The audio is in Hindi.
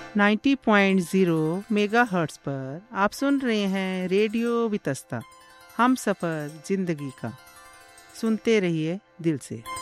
90.0 मेगाहर्ट्ज़ पर आप सुन रहे हैं रेडियो वितस्ता, हम सफ़र ज़िंदगी का। सुनते रहिए दिल से।